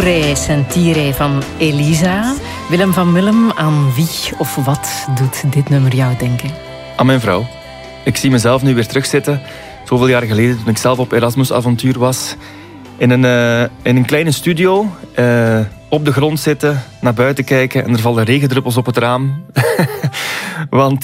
Presentire van Elisa. Willem van Willem, aan wie of wat doet dit nummer jou denken? Aan mijn vrouw. Ik zie mezelf nu weer terugzitten. Zoveel jaar geleden, toen ik zelf op Erasmus-avontuur was. In een kleine studio. Op de grond zitten, naar buiten kijken. En er vallen regendruppels op het raam. Want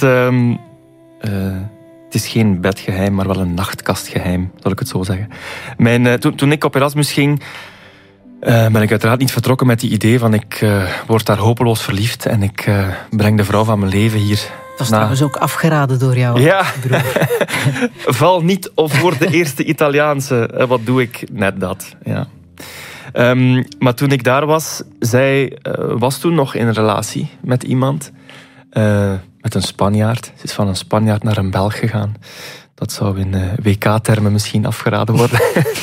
het is geen bedgeheim, maar wel een nachtkastgeheim, zal ik het zo zeggen. Toen ik op Erasmus ging, ben ik uiteraard niet vertrokken met die idee van ik word daar hopeloos verliefd en ik breng de vrouw van mijn leven hier. Dat is trouwens ook afgeraden door jou. Ja, val niet voor de eerste Italiaanse. Wat doe ik? Net dat, ja. Maar toen ik daar was, zij was toen nog in een relatie met iemand. Met een Spanjaard. Ze is van een Spanjaard naar een Belg gegaan. Dat zou in WK-termen misschien afgeraden worden.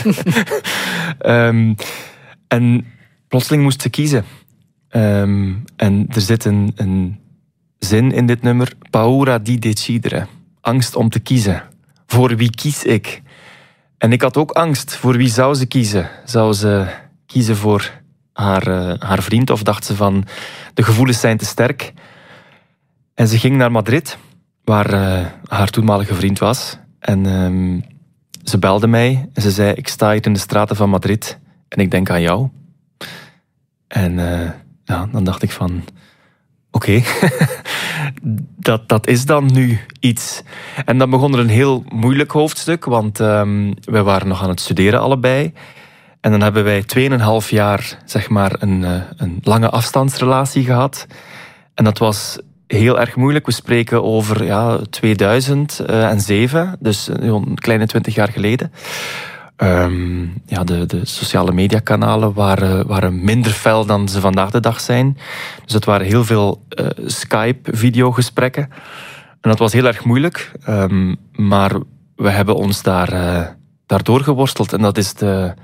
En plotseling moest ze kiezen. En er zit een zin in dit nummer. Paura di decidere. Angst om te kiezen. Voor wie kies ik? En ik had ook angst. Voor wie zou ze kiezen? Zou ze kiezen voor haar vriend? Of dacht ze van, de gevoelens zijn te sterk? En ze ging naar Madrid, waar haar toenmalige vriend was. En ze belde mij en ze zei, ik sta hier in de straten van Madrid en ik denk aan jou. En dan dacht ik van, oké, dat is dan nu iets. En dan begon er een heel moeilijk hoofdstuk, want wij waren nog aan het studeren allebei. En dan hebben wij 2,5 jaar, zeg maar, een lange afstandsrelatie gehad. En dat was heel erg moeilijk. We spreken over 2007, dus een kleine 20 jaar geleden. De sociale mediakanalen waren minder fel dan ze vandaag de dag zijn. Dus het waren heel veel Skype-videogesprekken. En dat was heel erg moeilijk. Maar we hebben ons daar doorgeworsteld. En dat is de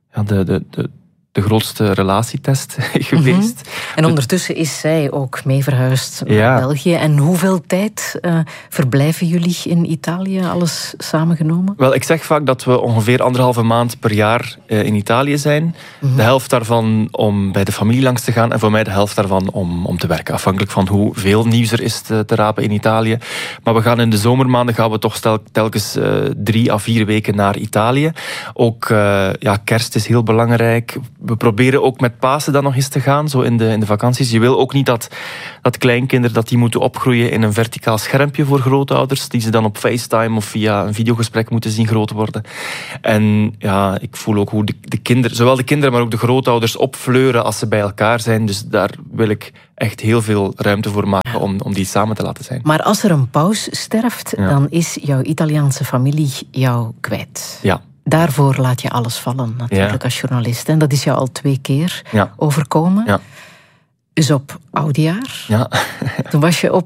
grootste relatietest geweest. En ondertussen is zij ook mee verhuisd naar België. En hoeveel tijd verblijven jullie in Italië, alles samengenomen? Wel, ik zeg vaak dat we ongeveer 1,5 maand per jaar in Italië zijn. De helft daarvan om bij de familie langs te gaan en voor mij de helft daarvan om te werken. Afhankelijk van hoeveel nieuws er is te rapen in Italië. Maar we gaan in de zomermaanden toch telkens 3 à 4 weken naar Italië. Ook kerst is heel belangrijk. We proberen ook met Pasen dan nog eens te gaan, zo in de vakanties. Je wil ook niet dat kleinkinderen die moeten opgroeien in een verticaal schermpje voor grootouders, die ze dan op FaceTime of via een videogesprek moeten zien groot worden. En ja, ik voel ook hoe de kinderen, zowel de kinderen, maar ook de grootouders opfleuren als ze bij elkaar zijn. Dus daar wil ik echt heel veel ruimte voor maken om die samen te laten zijn. Maar als er een paus sterft, dan is jouw Italiaanse familie jou kwijt. Ja. Daarvoor laat je alles vallen, natuurlijk, als journalist. En dat is jou al 2 keer overkomen. Ja. Dus op oudjaar. Ja. Toen was je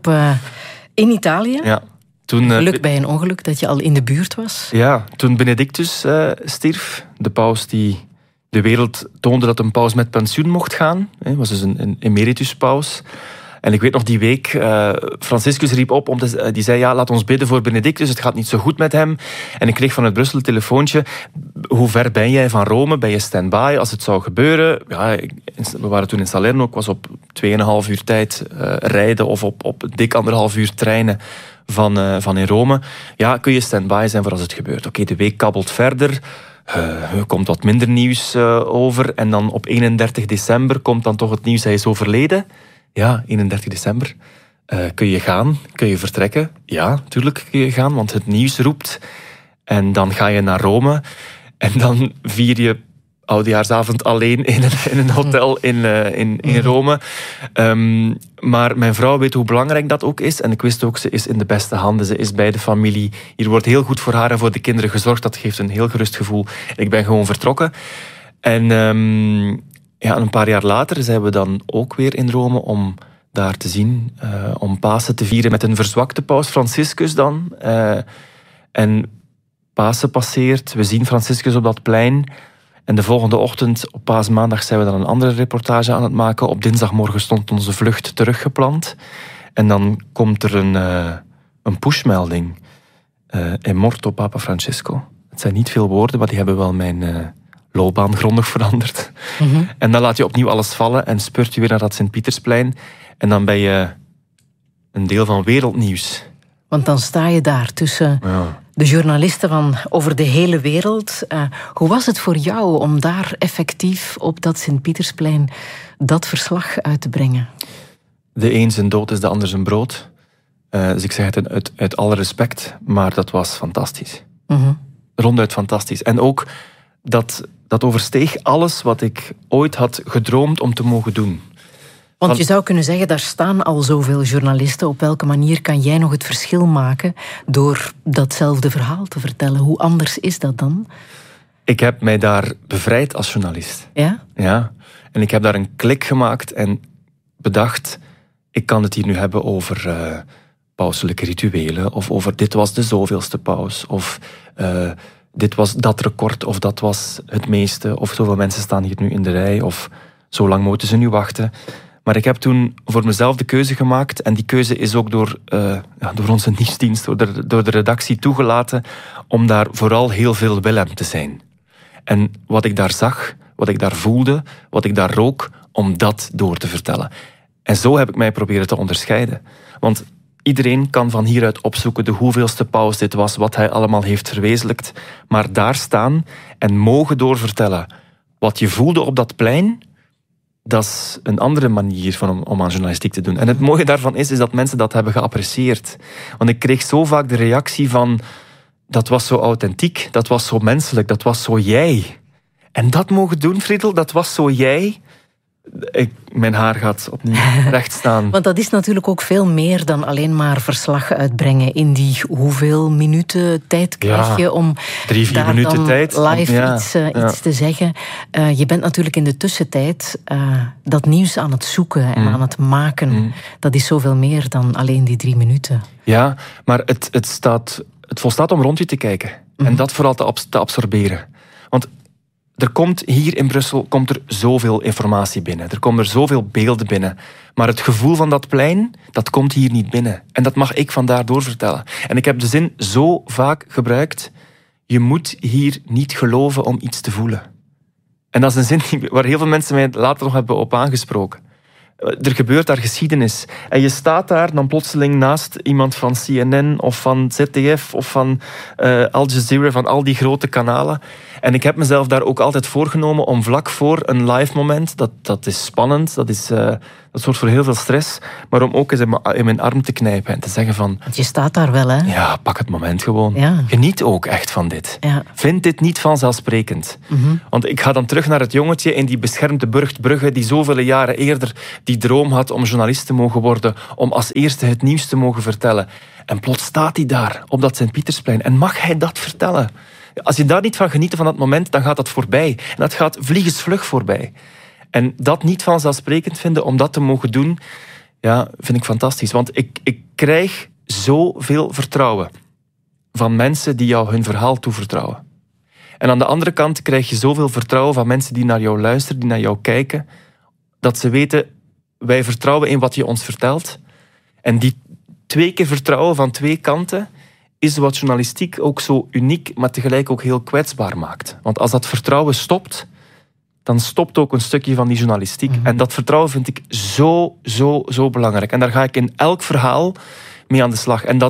in Italië. Ja. Geluk bij een ongeluk dat je al in de buurt was. Ja, toen Benedictus stierf, de paus die de wereld toonde dat een paus met pensioen mocht gaan. Hij was dus een emeritus-paus. En ik weet nog die week, Franciscus riep op, die zei, laat ons bidden voor Benedictus, het gaat niet zo goed met hem. En ik kreeg vanuit Brussel een telefoontje, hoe ver ben jij van Rome? Ben je stand-by als het zou gebeuren? Ja, we waren toen in Salerno, ik was op 2,5 uur tijd rijden of op dik 1,5 uur treinen van in Rome. Ja, kun je stand-by zijn voor als het gebeurt. Oké, de week kabbelt verder. Er komt wat minder nieuws over. En dan op 31 december komt dan toch het nieuws, hij is overleden. Ja, 31 december. Kun je gaan? Kun je vertrekken? Ja, tuurlijk kun je gaan, want het nieuws roept. En dan ga je naar Rome. En dan vier je oudejaarsavond alleen in een hotel in Rome. Maar mijn vrouw weet hoe belangrijk dat ook is. En ik wist ook, ze is in de beste handen. Ze is bij de familie. Hier wordt heel goed voor haar en voor de kinderen gezorgd. Dat geeft een heel gerust gevoel. En ik ben gewoon vertrokken. En een paar jaar later zijn we dan ook weer in Rome om daar te zien. Om Pasen te vieren met een verzwakte paus, Franciscus dan. En Pasen passeert. We zien Franciscus op dat plein. En de volgende ochtend, op Paasmaandag, zijn we dan een andere reportage aan het maken. Op dinsdagmorgen stond onze vlucht teruggepland. En dan komt er een pushmelding. È morto Papa Francesco. Het zijn niet veel woorden, maar die hebben wel loopbaan grondig veranderd. Mm-hmm. En dan laat je opnieuw alles vallen en speurt je weer naar dat Sint-Pietersplein. En dan ben je een deel van wereldnieuws. Want dan sta je daar tussen de journalisten van over de hele wereld. Hoe was het voor jou om daar effectief op dat Sint-Pietersplein dat verslag uit te brengen? De een zijn dood is de ander zijn brood. Dus ik zeg het uit alle respect, maar dat was fantastisch. Mm-hmm. Ronduit fantastisch. En ook dat oversteeg alles wat ik ooit had gedroomd om te mogen doen. Want je zou kunnen zeggen, daar staan al zoveel journalisten. Op welke manier kan jij nog het verschil maken door datzelfde verhaal te vertellen? Hoe anders is dat dan? Ik heb mij daar bevrijd als journalist. Ja? Ja. En ik heb daar een klik gemaakt en bedacht, ik kan het hier nu hebben over pauselijke rituelen, of over dit was de zoveelste paus, of dit was dat record, of dat was het meeste, of zoveel mensen staan hier nu in de rij, of zo lang moeten ze nu wachten. Maar ik heb toen voor mezelf de keuze gemaakt, en die keuze is ook door onze nieuwsdienst, door de redactie toegelaten, om daar vooral heel veel Willem te zijn. En wat ik daar zag, wat ik daar voelde, wat ik daar rook, om dat door te vertellen. En zo heb ik mij proberen te onderscheiden. Want iedereen kan van hieruit opzoeken de hoeveelste paus dit was, wat hij allemaal heeft verwezenlijkt. Maar daar staan en mogen doorvertellen wat je voelde op dat plein, dat is een andere manier om aan journalistiek te doen. En het mooie daarvan is dat mensen dat hebben geapprecieerd. Want ik kreeg zo vaak de reactie van, dat was zo authentiek, dat was zo menselijk, dat was zo jij. En dat mogen doen, Friedel, dat was zo jij. Mijn haar gaat opnieuw recht staan. Want dat is natuurlijk ook veel meer dan alleen maar verslag uitbrengen. In die hoeveel minuten tijd krijg je om 3-4 minuten tijd live iets te zeggen. Je bent natuurlijk in de tussentijd dat nieuws aan het zoeken en aan het maken. Dat is zoveel meer dan alleen die 3 minuten. Ja, maar het volstaat om rond je te kijken. En dat vooral te absorberen. Want er komt hier in Brussel zoveel informatie binnen. Er komen er zoveel beelden binnen. Maar het gevoel van dat plein, dat komt hier niet binnen. En dat mag ik vandaar doorvertellen. En ik heb de zin zo vaak gebruikt, je moet hier niet geloven om iets te voelen. En dat is een zin waar heel veel mensen mij later nog hebben op aangesproken. Er gebeurt daar geschiedenis. En je staat daar dan plotseling naast iemand van CNN of van ZDF of van Al Jazeera, van al die grote kanalen. En ik heb mezelf daar ook altijd voorgenomen om vlak voor een live moment, dat is spannend, dat zorgt voor heel veel stress, maar om ook eens in mijn arm te knijpen en te zeggen van... Want je staat daar wel, hè? Ja, pak het moment gewoon. Ja. Geniet ook echt van dit. Ja. Vind dit niet vanzelfsprekend. Mm-hmm. Want ik ga dan terug naar het jongetje in die beschermde Burgt-Brugge die zoveel jaren eerder die droom had om journalist te mogen worden, om als eerste het nieuws te mogen vertellen. En plots staat hij daar, op dat Sint-Pietersplein. En mag hij dat vertellen? Als je daar niet van geniet van dat moment, dan gaat dat voorbij. En dat gaat vliegensvlug voorbij. En dat niet vanzelfsprekend vinden om dat te mogen doen, ja, vind ik fantastisch. Want ik krijg zoveel vertrouwen van mensen die jou hun verhaal toevertrouwen. En aan de andere kant krijg je zoveel vertrouwen van mensen die naar jou luisteren, die naar jou kijken, dat ze weten, wij vertrouwen in wat je ons vertelt. En die 2 keer vertrouwen van 2 kanten is wat journalistiek ook zo uniek, maar tegelijk ook heel kwetsbaar maakt. Want als dat vertrouwen stopt, dan stopt ook een stukje van die journalistiek. Mm-hmm. En dat vertrouwen vind ik zo belangrijk. En daar ga ik in elk verhaal mee aan de slag. En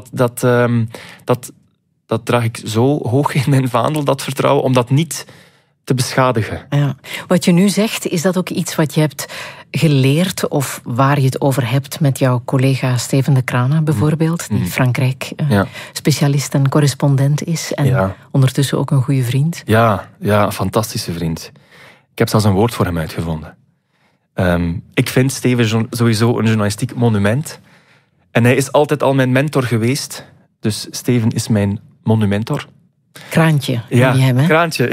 dat draag ik zo hoog in mijn vaandel, dat vertrouwen, om dat niet te beschadigen. Ja. Wat je nu zegt, is dat ook iets wat je hebt geleerd of waar je het over hebt met jouw collega Steven de Crana bijvoorbeeld, die Frankrijk specialist en correspondent is en ondertussen ook een goede vriend? Ja, een fantastische vriend. Ik heb zelfs een woord voor hem uitgevonden. Ik vind Steven sowieso een journalistiek monument. En hij is altijd al mijn mentor geweest. Dus Steven is mijn monumentor. Kraantje, ja, hem, hè? Kraantje.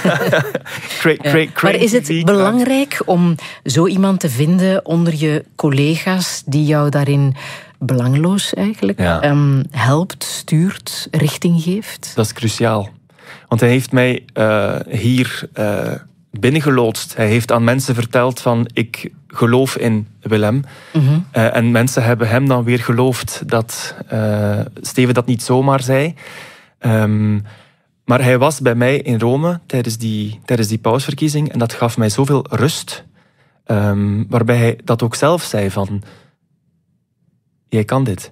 Maar is het belangrijk om zo iemand te vinden onder je collega's die jou daarin belangloos eigenlijk helpt, stuurt, richting geeft? Dat is cruciaal. Want hij heeft mij hier binnengeloodst. Hij heeft aan mensen verteld van ik geloof in Willem. Mm-hmm. En mensen hebben hem dan weer geloofd dat Steven dat niet zomaar zei. Maar hij was bij mij in Rome tijdens die pausverkiezing en dat gaf mij zoveel rust. Waarbij hij dat ook zelf zei van... Jij kan dit.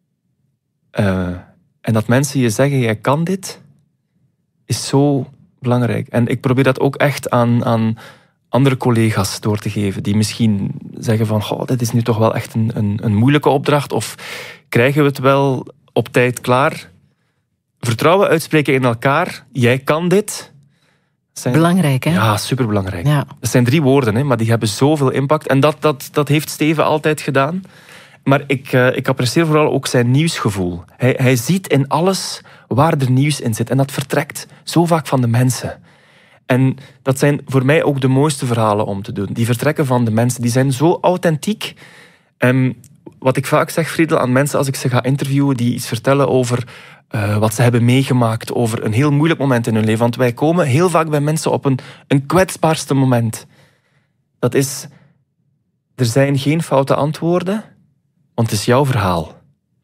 En dat mensen je zeggen, jij kan dit, is zo belangrijk. En ik probeer dat ook echt aan andere collega's door te geven, die misschien zeggen van, dit is nu toch wel echt een moeilijke opdracht, of krijgen we het wel op tijd klaar? Vertrouwen uitspreken in elkaar, jij kan dit. Belangrijk, hè? Ja, superbelangrijk. Ja. Dat zijn 3 woorden, hè, maar die hebben zoveel impact. En dat heeft Steven altijd gedaan. Maar ik apprecieer vooral ook zijn nieuwsgevoel. Hij ziet in alles waar er nieuws in zit. En dat vertrekt zo vaak van de mensen. En dat zijn voor mij ook de mooiste verhalen om te doen. Die vertrekken van de mensen. Die zijn zo authentiek. Wat ik vaak zeg, Friedel, aan mensen als ik ze ga interviewen, die iets vertellen over wat ze hebben meegemaakt, over een heel moeilijk moment in hun leven. Want wij komen heel vaak bij mensen op een kwetsbaarste moment. Dat is, er zijn geen foute antwoorden, want het is jouw verhaal.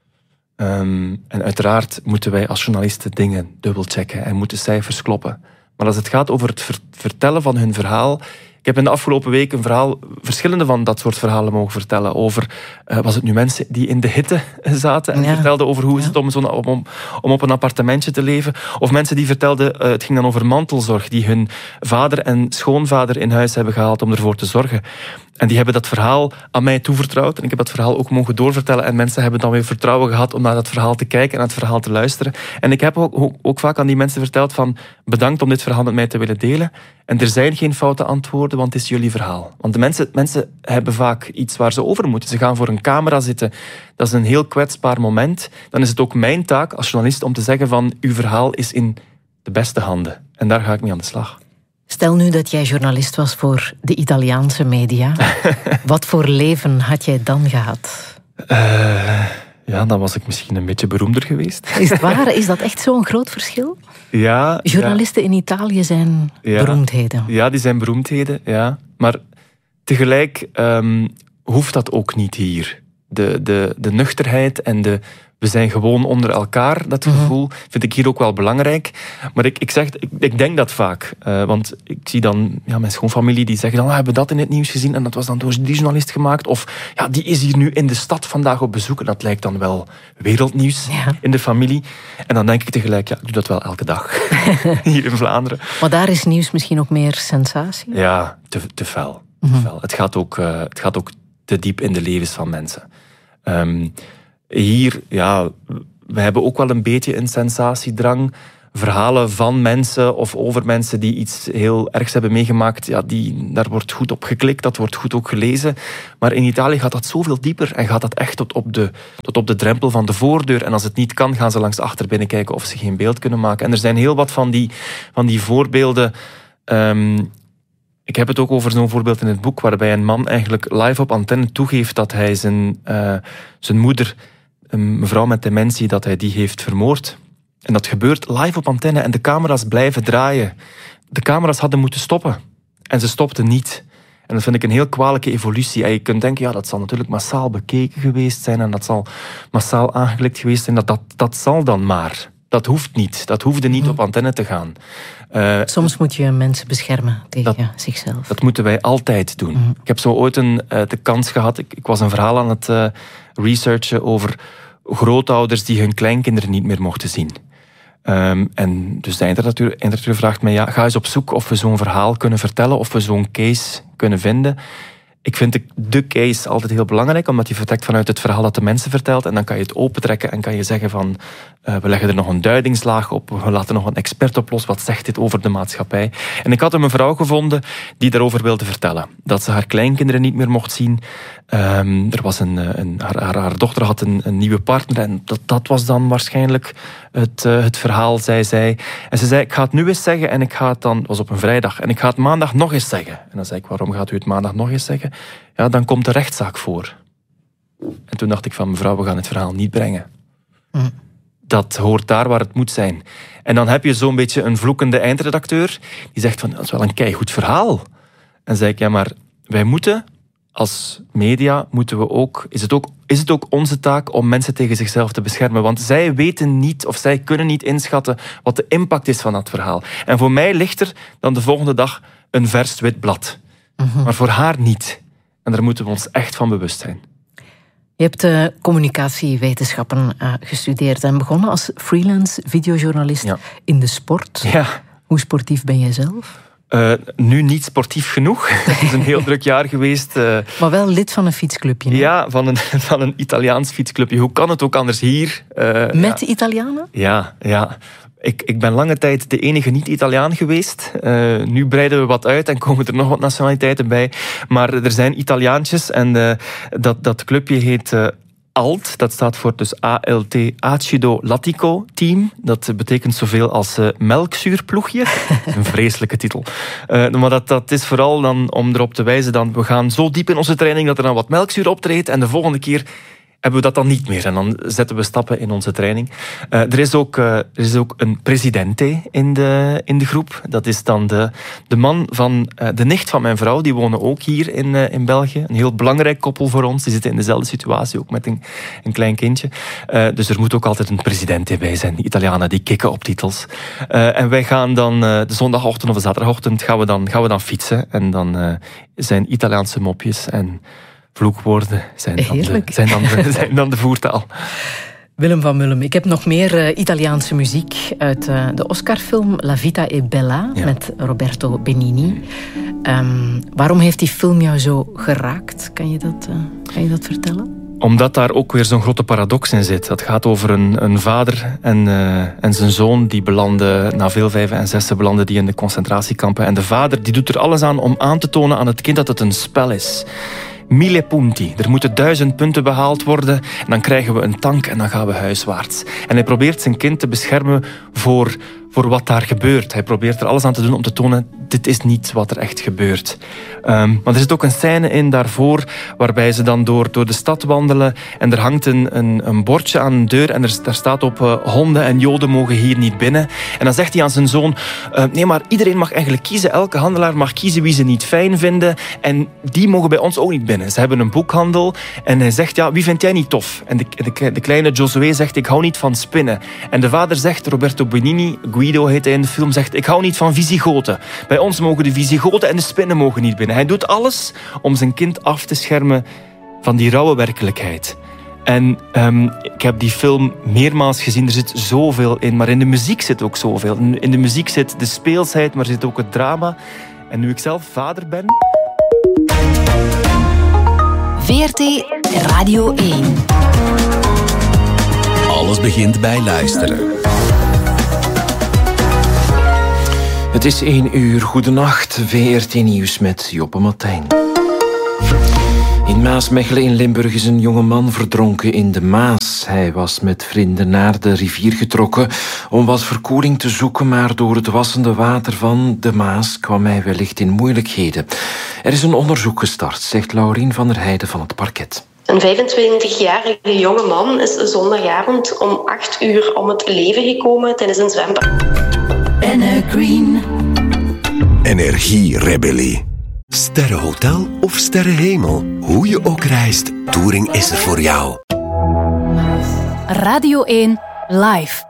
En uiteraard moeten wij als journalisten dingen dubbelchecken en moeten cijfers kloppen. Maar als het gaat over het vertellen van hun verhaal... Ik heb in de afgelopen week verschillende van dat soort verhalen mogen vertellen. Over, was het nu mensen die in de hitte zaten en vertelden over hoe is het om op een appartementje te leven. Of mensen die vertelden, het ging dan over mantelzorg, die hun vader en schoonvader in huis hebben gehaald om ervoor te zorgen. En die hebben dat verhaal aan mij toevertrouwd. En ik heb dat verhaal ook mogen doorvertellen. En mensen hebben dan weer vertrouwen gehad om naar dat verhaal te kijken en naar het verhaal te luisteren. En ik heb ook vaak aan die mensen verteld van, bedankt om dit verhaal met mij te willen delen. En er zijn geen foute antwoorden, want het is jullie verhaal. Want de mensen hebben vaak iets waar ze over moeten. Ze gaan voor een camera zitten. Dat is een heel kwetsbaar moment. Dan is het ook mijn taak als journalist om te zeggen van, uw verhaal is in de beste handen. En daar ga ik mee aan de slag. Stel nu dat jij journalist was voor de Italiaanse media. Wat voor leven had jij dan gehad? Ja, dan was ik misschien een beetje beroemder geweest. Is het waar? Is dat echt zo'n groot verschil? Ja. Journalisten in Italië zijn beroemdheden. Ja, die zijn beroemdheden, ja. Maar tegelijk hoeft dat ook niet hier. De nuchterheid en we zijn gewoon onder elkaar, dat gevoel, vind ik hier ook wel belangrijk. Maar ik denk dat vaak. Want ik zie dan mijn schoonfamilie die zeggen dan, hebben we dat in het nieuws gezien en dat was dan door die journalist gemaakt. Of die is hier nu in de stad vandaag op bezoek en dat lijkt dan wel wereldnieuws in de familie. En dan denk ik tegelijk, ik doe dat wel elke dag hier in Vlaanderen. Maar daar is nieuws misschien ook meer sensatie? Ja, te fel. Het gaat ook te diep in de levens van mensen. Hier, we hebben ook wel een beetje een sensatiedrang. Verhalen van mensen of over mensen die iets heel ergs hebben meegemaakt, daar wordt goed op geklikt, dat wordt goed ook gelezen. Maar in Italië gaat dat zoveel dieper en gaat dat echt tot op de drempel van de voordeur. En als het niet kan, gaan ze langs de achterbinnen kijken of ze geen beeld kunnen maken. En er zijn heel wat van die voorbeelden. Ik heb het ook over zo'n voorbeeld in het boek, waarbij een man eigenlijk live op antenne toegeeft dat hij zijn moeder, een mevrouw met dementie, dat hij die heeft vermoord. En dat gebeurt live op antenne en de camera's blijven draaien. De camera's hadden moeten stoppen. En ze stopten niet. En dat vind ik een heel kwalijke evolutie. En je kunt denken, dat zal natuurlijk massaal bekeken geweest zijn en dat zal massaal aangeklikt geweest zijn. Dat zal dan maar. Dat hoeft niet. Dat hoefde niet op antenne te gaan. Soms moet je mensen beschermen tegen zichzelf. Dat moeten wij altijd doen. Ik heb zo ooit de kans gehad. Ik was een verhaal aan het researchen over grootouders die hun kleinkinderen niet meer mochten zien. En dus de eindredacteur vraagt mij, ga eens op zoek of we zo'n verhaal kunnen vertellen, of we zo'n case kunnen vinden. Ik vind de case altijd heel belangrijk, omdat die vertrekt vanuit het verhaal dat de mensen vertelt. En dan kan je het opentrekken en kan je zeggen van, we leggen er nog een duidingslaag op, we laten nog een expert op los, wat zegt dit over de maatschappij? En ik had een mevrouw gevonden die daarover wilde vertellen. Dat ze haar kleinkinderen niet meer mocht zien. Er was haar dochter had een nieuwe partner en dat was dan waarschijnlijk het verhaal, zei zij. En ze zei, ik ga het nu eens zeggen en ik ga het dan, het was op een vrijdag, en ik ga het maandag nog eens zeggen. En dan zei ik, waarom gaat u het maandag nog eens zeggen? Ja, dan komt de rechtszaak voor. En toen dacht ik van, mevrouw, we gaan het verhaal niet brengen. Dat hoort daar waar het moet zijn. En dan heb je zo'n beetje een vloekende eindredacteur die zegt van, dat is wel een keigoed verhaal. En zei ik, maar wij moeten als media is het ook onze taak om mensen tegen zichzelf te beschermen. Want zij weten niet of zij kunnen niet inschatten wat de impact is van dat verhaal. En voor mij ligt er dan de volgende dag een vers wit blad. Maar voor haar niet. En daar moeten we ons echt van bewust zijn. Je hebt communicatiewetenschappen gestudeerd en begonnen als freelance videojournalist in de sport. Ja. Hoe sportief ben jij zelf? Nu niet sportief genoeg. Het is een heel druk jaar geweest. Maar wel lid van een fietsclubje. Nee? Ja, van een Italiaans fietsclubje. Hoe kan het ook anders hier? Met Italianen? Ja. Ik ben lange tijd de enige niet-Italiaan geweest. Nu breiden we wat uit en komen er nog wat nationaliteiten bij. Maar er zijn Italiaantjes en dat clubje heet ALT. Dat staat voor dus ALT, Acido Lattico Team. Dat betekent zoveel als melkzuurploegje. Een vreselijke titel. Maar dat is vooral dan om erop te wijzen dat we gaan zo diep in onze training dat er dan wat melkzuur optreedt en de volgende keer hebben we dat dan niet meer. En dan zetten we stappen in onze training. Er is ook een presidente in de groep. Dat is dan de man van de nicht van mijn vrouw. Die wonen ook hier in België. Een heel belangrijk koppel voor ons. Die zitten in dezelfde situatie, ook met een klein kindje. Dus er moet ook altijd een presidente bij zijn. De Italianen die kikken op titels. En wij gaan dan de zondagochtend of de zaterdagochtend gaan we dan fietsen. En dan zijn Italiaanse mopjes en vloekwoorden zijn dan de voertaal. Willem van Mullem, ik heb nog meer Italiaanse muziek uit de Oscarfilm La Vita è Bella met Roberto Benigni. Waarom heeft die film jou zo geraakt? Kan je dat vertellen? Omdat daar ook weer zo'n grote paradox in zit. Dat gaat over een vader en zijn zoon die belanden, na veel vijven en zessen belanden die in de concentratiekampen. En de vader die doet er alles aan om aan te tonen aan het kind dat het een spel is. 1000 punti. Er moeten 1000 punten behaald worden. En dan krijgen we een tank en dan gaan we huiswaarts. En hij probeert zijn kind te beschermen voor wat daar gebeurt. Hij probeert er alles aan te doen om te tonen, dit is niet wat er echt gebeurt. Maar er zit ook een scène in daarvoor, waarbij ze dan door de stad wandelen en er hangt een bordje aan een deur en daar staat op honden en joden mogen hier niet binnen. En dan zegt hij aan zijn zoon, nee, maar iedereen mag eigenlijk kiezen, elke handelaar mag kiezen wie ze niet fijn vinden en die mogen bij ons ook niet binnen. Ze hebben een boekhandel en hij zegt, ja, wie vind jij niet tof? En de kleine Josué zegt, ik hou niet van spinnen. En de vader zegt, Roberto Benigni, Guido heet hij in de film, zegt, ik hou niet van Visigoten. Bij ons mogen de Visigoten en de spinnen mogen niet binnen. Hij doet alles om zijn kind af te schermen van die rauwe werkelijkheid. En ik heb die film meermaals gezien, er zit zoveel in, maar in de muziek zit ook zoveel. In de muziek zit de speelsheid, maar zit ook het drama. En nu ik zelf vader ben... VRT Radio 1. Alles begint bij luisteren. Het is 1 uur. Goedenacht. VRT Nieuws met Joppe Martijn. In Maasmechelen in Limburg is een jonge man verdronken in de Maas. Hij was met vrienden naar de rivier getrokken om wat verkoeling te zoeken, maar door het wassende water van de Maas kwam hij wellicht in moeilijkheden. Er is een onderzoek gestart, zegt Laurien van der Heijden van het parket. Een 25-jarige jonge man is zondagavond om 8 uur om het leven gekomen tijdens een zwembad. Green. Energierebellie. Sterrenhotel of sterrenhemel. Hoe je ook reist, Touring is er voor jou. Radio 1 live.